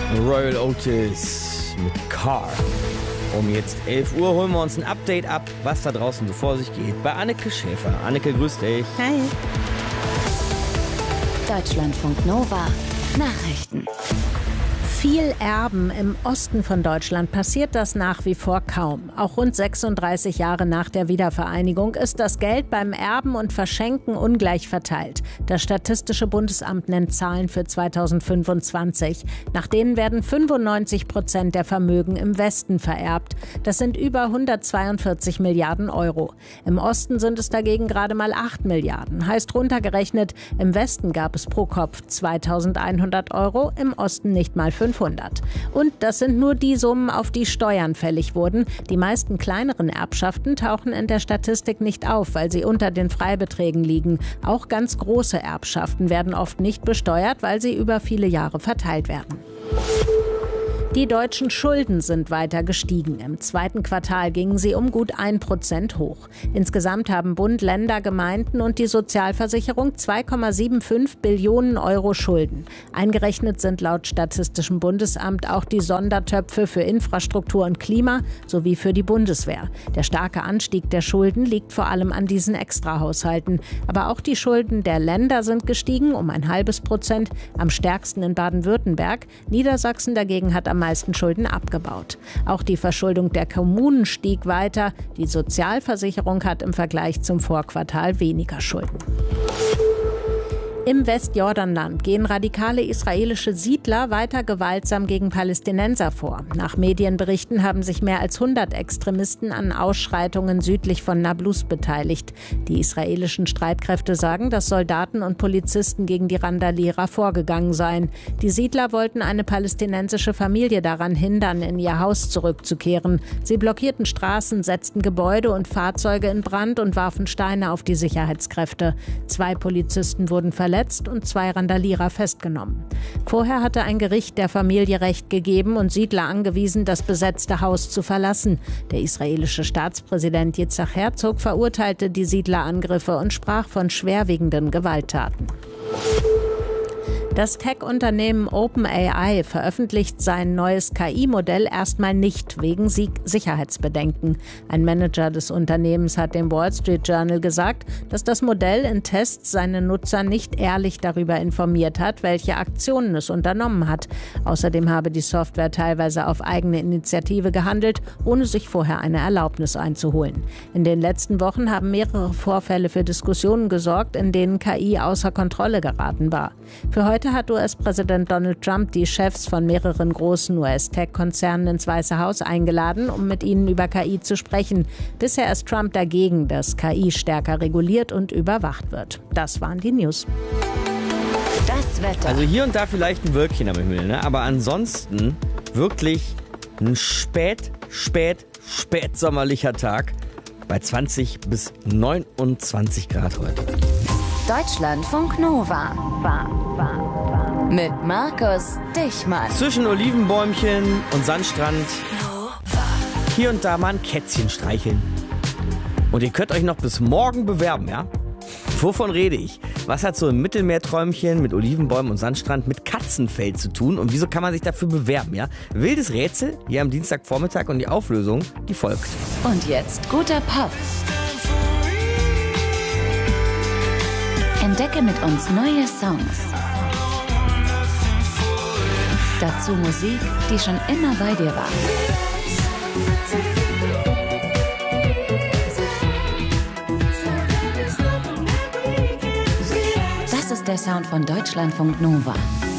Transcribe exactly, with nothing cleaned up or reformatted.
Royal Otis mit Car. Um jetzt elf Uhr holen wir uns ein Update ab, was da draußen so vor sich geht. Bei Anneke Schäfer. Anneke, grüß dich. Hi. Deutschlandfunk Nova. Nachrichten. Viel Erben im Osten von Deutschland passiert das nach wie vor kaum. Auch rund sechsunddreißig Jahre nach der Wiedervereinigung ist das Geld beim Erben und Verschenken ungleich verteilt. Das Statistische Bundesamt nennt Zahlen für zweitausendfünfundzwanzig. Nach denen werden fünfundneunzig Prozent der Vermögen im Westen vererbt. Das sind über hundertzweiundvierzig Milliarden Euro. Im Osten sind es dagegen gerade mal acht Milliarden. Heißt runtergerechnet, im Westen gab es pro Kopf zweitausendeinhundert Euro, im Osten nicht mal fünfhundert. Und das sind nur die Summen, auf die Steuern fällig wurden. Die meisten kleineren Erbschaften tauchen in der Statistik nicht auf, weil sie unter den Freibeträgen liegen. Auch ganz große Erbschaften werden oft nicht besteuert, weil sie über viele Jahre verteilt werden. Die deutschen Schulden sind weiter gestiegen. Im zweiten Quartal gingen sie um gut ein Prozent hoch. Insgesamt haben Bund, Länder, Gemeinden und die Sozialversicherung zwei Komma fünfundsiebzig Billionen Euro Schulden. Eingerechnet sind laut Statistischem Bundesamt auch die Sondertöpfe für Infrastruktur und Klima sowie für die Bundeswehr. Der starke Anstieg der Schulden liegt vor allem an diesen Extrahaushalten. Aber auch die Schulden der Länder sind gestiegen um ein halbes Prozent, am stärksten in Baden-Württemberg. Niedersachsen dagegen hat am meisten Schulden abgebaut. Auch die Verschuldung der Kommunen stieg weiter. Die Sozialversicherung hat im Vergleich zum Vorquartal weniger Schulden. Im Westjordanland gehen radikale israelische Siedler weiter gewaltsam gegen Palästinenser vor. Nach Medienberichten haben sich mehr als hundert Extremisten an Ausschreitungen südlich von Nablus beteiligt. Die israelischen Streitkräfte sagen, dass Soldaten und Polizisten gegen die Randalierer vorgegangen seien. Die Siedler wollten eine palästinensische Familie daran hindern, in ihr Haus zurückzukehren. Sie blockierten Straßen, setzten Gebäude und Fahrzeuge in Brand und warfen Steine auf die Sicherheitskräfte. Zwei Polizisten wurden verletzt und zwei Randalierer festgenommen. Vorher hatte ein Gericht der Familie Recht gegeben und Siedler angewiesen, das besetzte Haus zu verlassen. Der israelische Staatspräsident Yitzhak Herzog verurteilte die Siedlerangriffe und sprach von schwerwiegenden Gewalttaten. Das Tech-Unternehmen OpenAI veröffentlicht sein neues K I-Modell erstmal nicht wegen Sicherheitsbedenken. Ein Manager des Unternehmens hat dem Wall Street Journal gesagt, dass das Modell in Tests seine Nutzer nicht ehrlich darüber informiert hat, welche Aktionen es unternommen hat. Außerdem habe die Software teilweise auf eigene Initiative gehandelt, ohne sich vorher eine Erlaubnis einzuholen. In den letzten Wochen haben mehrere Vorfälle für Diskussionen gesorgt, in denen K I außer Kontrolle geraten war. Für heute hat U S-Präsident Donald Trump die Chefs von mehreren großen U S-Tech-Konzernen ins Weiße Haus eingeladen, um mit ihnen über K I zu sprechen. Bisher ist Trump dagegen, dass K I stärker reguliert und überwacht wird. Das waren die News. Das Wetter. Also hier und da vielleicht ein Wölkchen am Himmel, ne? Aber ansonsten wirklich ein spät, spät, spätsommerlicher Tag bei zwanzig bis neunundzwanzig Grad heute. Deutschlandfunk Nova. War, war, war. Mit Markus Dichmann. Zwischen Olivenbäumchen und Sandstrand hier und da mal ein Kätzchen streicheln. Und ihr könnt euch noch bis morgen bewerben, ja? Wovon rede ich? Was hat so ein Mittelmeerträumchen mit Olivenbäumen und Sandstrand mit Katzenfell zu tun? Und wieso kann man sich dafür bewerben, ja? Wildes Rätsel hier am Dienstagvormittag und die Auflösung, die folgt. Und jetzt guter Pop. Entdecke mit uns neue Songs. Dazu Musik, die schon immer bei dir war. Das ist der Sound von Deutschlandfunk Nova.